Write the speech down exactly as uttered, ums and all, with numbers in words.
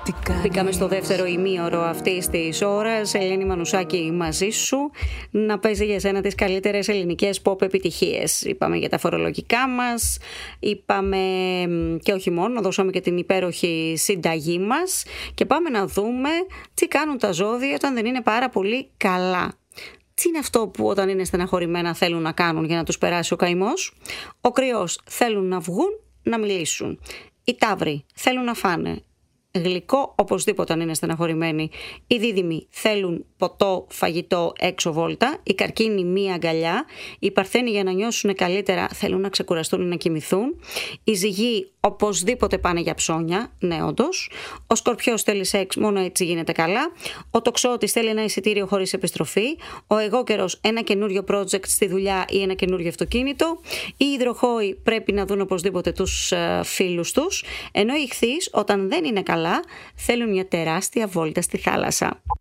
Μπήκαμε στο δεύτερο ημίωρο αυτής της ώρας. Ελένη Μανουσάκη μαζί σου, να παίζει για σένα τις καλύτερες ελληνικές pop επιτυχίες. Είπαμε για τα φορολογικά μας, είπαμε και όχι μόνο, δώσαμε και την υπέροχη συνταγή μας και πάμε να δούμε τι κάνουν τα ζώδια όταν δεν είναι πάρα πολύ καλά. Τι είναι αυτό που όταν είναι στεναχωρημένα θέλουν να κάνουν για να τους περάσει ο καημός? Ο Κρυός, θέλουν να βγουν να μιλήσουν. Οι Ταύροι θέλουν να φάνε γλυκό οπωσδήποτε αν είναι στεναχωρημένοι. Οι Δίδυμοι θέλουν ποτό, φαγητό, έξω βόλτα. Οι Καρκίνοι μία αγκαλιά. Οι Παρθένοι για να νιώσουν καλύτερα θέλουν να ξεκουραστούν ή να κοιμηθούν. Οι Ζυγοί οπωσδήποτε πάνε για ψώνια. Ναι, όντως. Ο Σκορπιός θέλει σεξ, μόνο έτσι γίνεται καλά. Ο Τοξότης θέλει ένα εισιτήριο χωρίς επιστροφή. Ο Αιγόκερος ένα καινούριο project στη δουλειά ή ένα καινούριο αυτοκίνητο. Οι Υδροχόοι πρέπει να δουν οπωσδήποτε τους uh, φίλους τους. Ενώ οι Ιχθύς όταν δεν είναι καλά θέλουν μια τεράστια βόλτα στη θάλασσα.